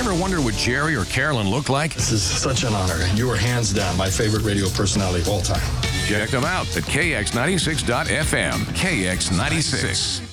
Ever wonder what Jerry or Carolyn look like? This is such an honor. You are hands down my favorite radio personality of all time. Check them out at KX96.FM. KX96.